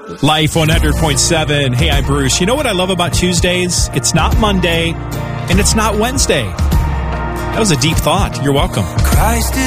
Life 100.7. Hey, I'm Bruce. You know what I love about Tuesdays? It's not Monday, and it's not Wednesday. That was a deep thought. You're welcome. Christ